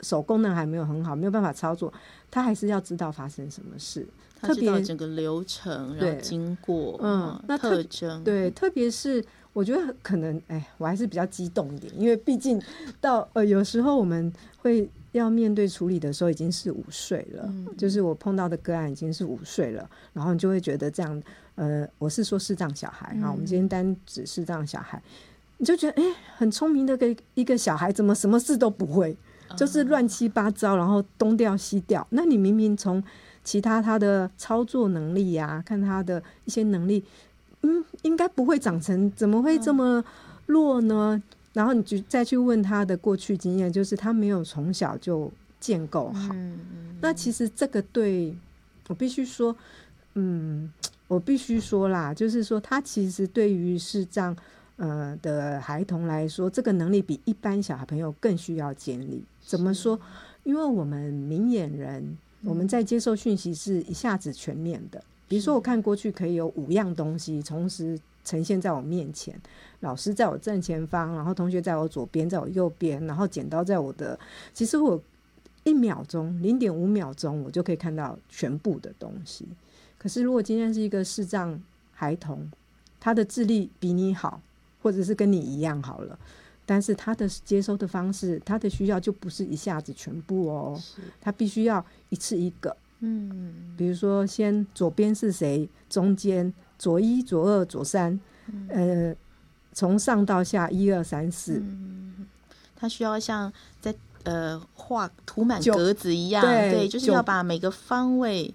手功能还没有很好，没有办法操作，他还是要知道发生什么事， 他知道整个流程，然后经过， 那特征， 对，特别是我觉得可能，我还是比较激动一点，因为毕竟到有时候我们会要面对处理的时候已经是5岁了，就是我碰到的个案已经是5岁了，然后你就会觉得这样，我是说视障小孩我们今天单指视障小孩，你就觉得很聪明的一个小孩怎么什么事都不会，就是乱七八糟，然后东掉西掉，那你明明从其他的操作能力看他的一些能力应该不会长成，怎么会这么弱呢？然后你再去问他的过去经验，就是他没有从小就建构好，那其实这个对我必须说啦，就是说他其实对于视障的孩童来说，这个能力比一般小朋友更需要建立。怎么说？因为我们明眼人，我们在接受讯息是一下子全面的，比如说我看过去可以有5样东西同时呈现在我面前，老师在我正前方，然后同学在我左边，在我右边，然后剪刀在我的，其实我1秒钟 0.5 秒钟我就可以看到全部的东西。可是如果今天是一个视障孩童，他的智力比你好，或者是跟你一样好了，但是他的接收的方式，他的需要就不是一下子全部他必须要一次一个比如说先左边是谁，中间左1左2左3从上到下1 2 3 4 他需要像在涂满格子一样，对，就是要把每个方位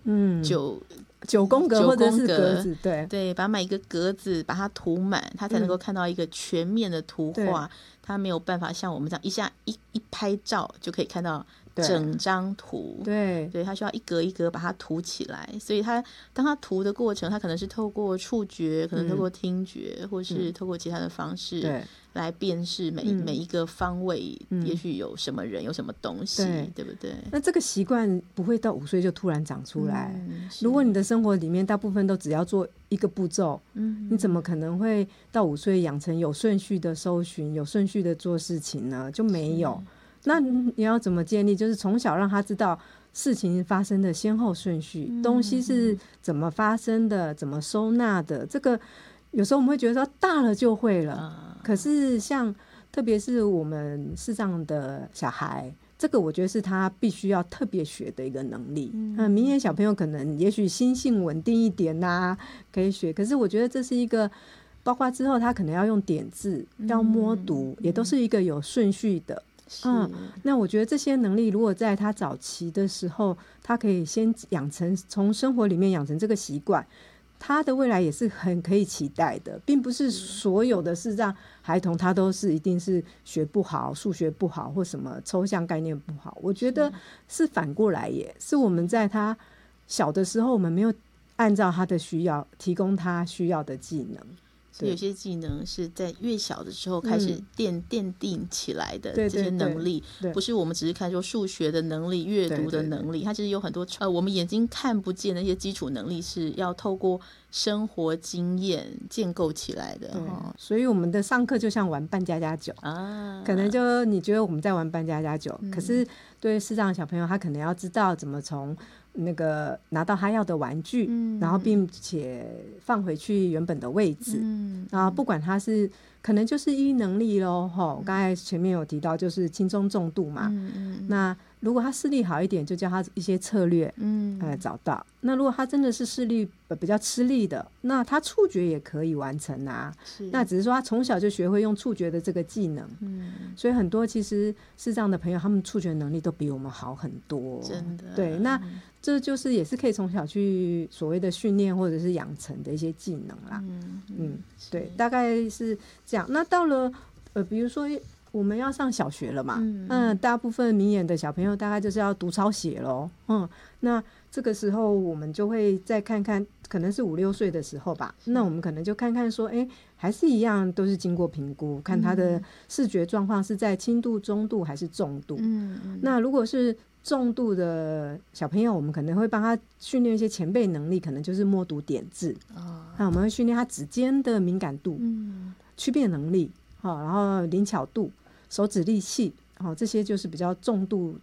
9宫格或者是格子， 对，把每一个格子把它涂满，他才能够看到一个全面的图画，他没有办法像我们这样一下一拍照就可以看到整张图，对，他需要一格一格把它涂起来，所以当他涂的过程，他可能是透过触觉，可能透过听觉，或是透过其他的方式来辨识每一个方位也许有什么人有什么东西，对不对？ 那这个习惯不会到5岁就突然长出来，如果你的生活里面大部分都只要做一个步骤，你怎么可能会到5岁养成有顺序的搜寻，有顺序的做事情呢？就没有。那你要怎么建立？就是从小让他知道事情发生的先后顺序，东西是怎么发生的，怎么收纳的。这个有时候我们会觉得说大了就会了，可是像特别是我们视障的小孩，这个我觉得是他必须要特别学的一个能力。明眼小朋友可能也许心性稳定一点可以学，可是我觉得这是一个包括之后他可能要用点字，要摸读，也都是一个有顺序的。那我觉得这些能力如果在他早期的时候，他可以先养成，从生活里面养成这个习惯，他的未来也是很可以期待的，并不是所有的视障孩童他都是一定是学不好，数学不好，或什么抽象概念不好。我觉得是反过来耶，是我们在他小的时候，我们没有按照他的需要提供他需要的技能。 有些技能是在越小的时候开始奠定起来的，这些能力不是我们只是看说数学的能力、阅读的能力，它其实有很多我们眼睛看不见的一些基础能力是要透过生活经验建构起来的。 所以我们的上课就像玩扮家家酒可能就你觉得我们在玩扮家家酒，可是对视障的小朋友，他可能要知道怎么从那个拿到他要的玩具，然后并且放回去原本的位置，然后不管他是可能就是依能力咯刚才前面有提到就是轻中重度嘛，那如果他视力好一点，就教他一些策略找到。那如果他真的是视力比较吃力的，那他触觉也可以完成那只是说他从小就学会用触觉的这个技能，所以很多其实视障的朋友他们触觉能力都比我们好很多， 真的。 对，那这就是也是可以从小去所谓的训练或者是养成的一些技能啦。对，大概是这样。那到了比如说我们要上小学了嘛，大部分明眼的小朋友大概就是要读抄写咯，那这个时候我们就会再看看，可能是5、6岁的时候吧，那我们可能就看看说还是一样都是经过评估，看他的视觉状况是在轻度、中度还是重度。那如果是重度的小朋友，我们可能会帮他训练一些前辈能力，可能就是默读点字，那我们会训练他指尖的敏感度、区别能力，然后灵巧度、手指力气，这些就是比较重度